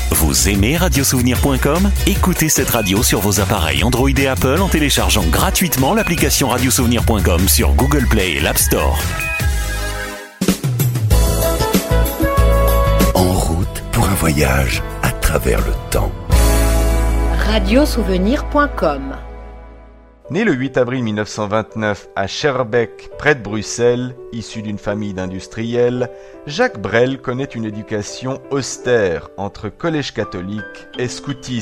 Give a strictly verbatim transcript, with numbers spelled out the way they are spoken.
Vous aimez radiosouvenir point com ? Écoutez cette radio sur vos appareils Android et Apple en téléchargeant gratuitement l'application radiosouvenir point com sur Google Play et l'App Store. En route pour un voyage à travers le temps. radiosouvenir point com. Né le huit avril mille neuf cent vingt-neuf à Schaerbeek, près de Bruxelles, issu d'une famille d'industriels, Jacques Brel connaît une éducation austère entre collège catholique et scoutisme.